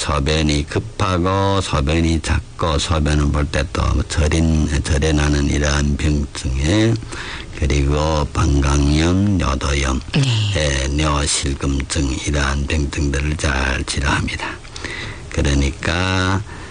소변이 급하고 소변이 작고 소변을 볼 때 또 절에 나는 이러한 병증에 그리고 방광염, 요도염, 뇌실금증 이러한 병증들을 잘 치료합니다. 그러니까